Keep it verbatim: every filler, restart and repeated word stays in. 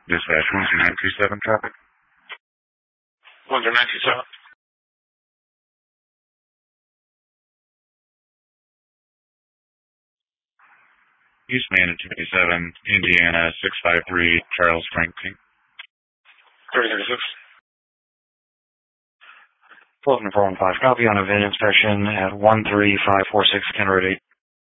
Dispatch one zero nine two seven traffic. one zero nine two seven. East Main at two eighty-seven, Indiana six five three, Charles Franklin. thirty thirty-six. twelve four one five, copy on a V I N inspection at one three five four six Ken Road eight.